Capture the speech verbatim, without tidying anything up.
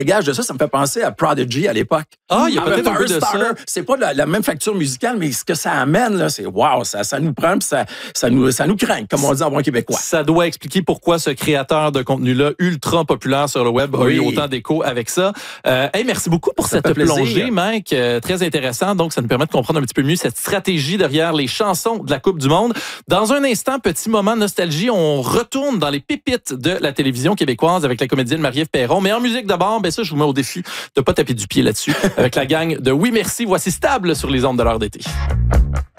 Gage de ça, ça me fait penser à Prodigy à l'époque. Ah, il y a peut-être un peu de ça. C'est pas la, la même facture musicale, mais ce que ça amène, là, c'est wow, ça, ça nous prend, puis ça, ça nous, ça nous craint, comme on dit en bon québécois. Ça doit expliquer pourquoi ce créateur de contenu-là, ultra populaire sur le web, oui. a eu autant d'écho avec ça. Euh, hey, merci beaucoup pour ça cette plongée, Mike. Euh, très intéressant. Donc, ça nous permet de comprendre un petit peu mieux cette stratégie derrière les chansons de la Coupe du Monde. Dans un instant, petit moment de nostalgie, on retourne dans les pépites de la télévision québécoise avec la comédienne Marie-Ève Perron. Mais en musique d'abord, ben ça, je vous mets au défi de pas taper du pied là-dessus avec la gang de Oui Merci. Voici Stable sur les ondes de l'heure d'été.